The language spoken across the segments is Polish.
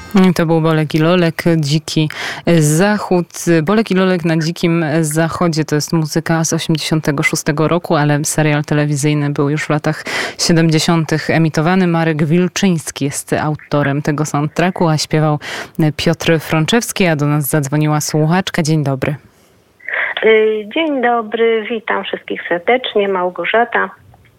To był Bolek i Lolek, Dziki Zachód. Bolek i Lolek na Dzikim Zachodzie to jest muzyka z 86 roku, ale serial telewizyjny był już w latach 70. emitowany. Marek Wilczyński jest autorem tego soundtracku, a śpiewał Piotr Frączewski, a do nas zadzwoniła słuchaczka. Dzień dobry. Dzień dobry, witam wszystkich serdecznie, Małgorzata.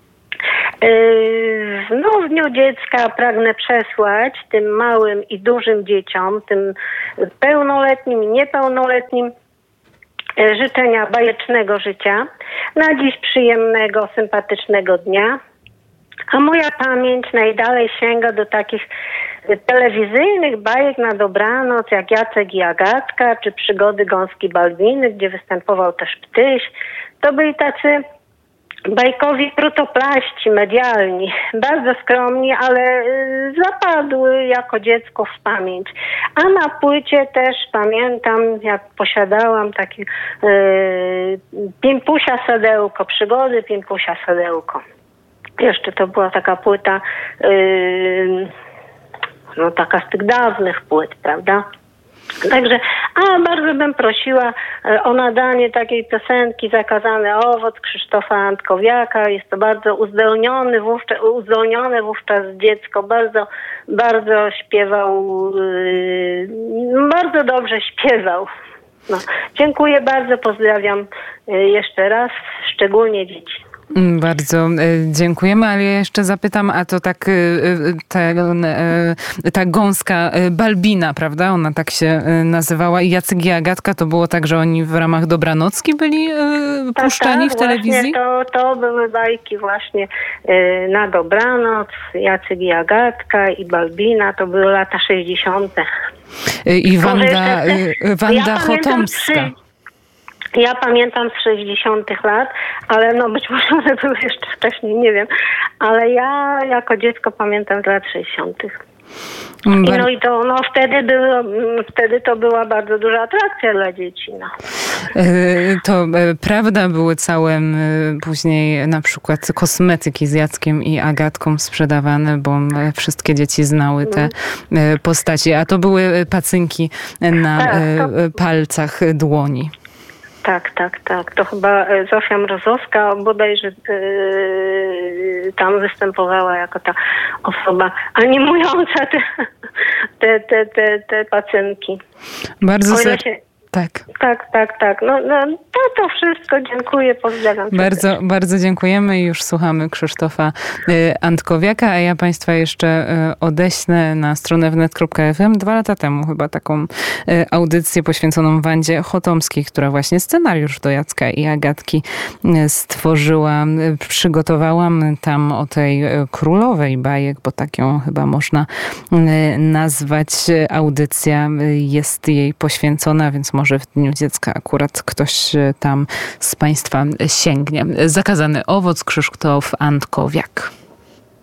W Dniu Dziecka pragnę przesłać tym małym i dużym dzieciom, tym pełnoletnim i niepełnoletnim, życzenia bajecznego życia, na dziś przyjemnego, sympatycznego dnia. A moja pamięć najdalej sięga do takich telewizyjnych bajek na dobranoc, jak Jacek i Agatka, czy Przygody Gąski Balbiny, gdzie występował też Ptyś. To byli tacy bajkowi protoplaści medialni, bardzo skromni, ale zapadły jako dziecko w pamięć. A na płycie też pamiętam, jak posiadałam taki Pimpusia Sadełko, Przygody Pimpusia Sadełko. Jeszcze to była taka płyta, taka z tych dawnych płyt, prawda? Także, bardzo bym prosiła o nadanie takiej piosenki Zakazany owoc Krzysztofa Antkowiaka. Jest to bardzo uzdolnione wówczas dziecko. Bardzo śpiewał, bardzo dobrze śpiewał. Dziękuję bardzo, pozdrawiam jeszcze raz, szczególnie dzieci. Bardzo dziękujemy, ale ja jeszcze zapytam, a to tak ta gąska Balbina, prawda? Ona tak się nazywała. I Jacek i Agatka, to było tak, że oni w ramach dobranocki byli puszczani w telewizji? To były bajki właśnie na dobranoc. Jacek i Agatka i Balbina, to były lata 60. I Wanda Chotomska. Ja pamiętam z 60 lat, ale być może one były jeszcze wcześniej, nie wiem. Ale ja jako dziecko pamiętam z lat 60. I to wtedy to była bardzo duża atrakcja dla dzieci. To prawda, były całe później na przykład kosmetyki z Jackiem i Agatką sprzedawane, bo wszystkie dzieci znały te postaci. A to były pacynki na palcach dłoni. Tak. To chyba Zofia Mrozowska bodajże tam występowała jako ta osoba animująca te pacynki. Bardzo Tak. To wszystko. Dziękuję, pozdrawiam. Bardzo dziękujemy i już słuchamy Krzysztofa Antkowiaka, a ja Państwa jeszcze odeślę na stronę wnet.fm. 2 lata temu chyba taką audycję poświęconą Wandzie Chotomskiej, która właśnie scenariusz do Jacka i Agatki stworzyła. Przygotowałam tam o tej królowej bajek, bo tak ją chyba można nazwać. Audycja jest jej poświęcona, więc może w Dniu Dziecka akurat ktoś tam z Państwa sięgnie. Zakazany owoc, Krzysztof Antkowiak.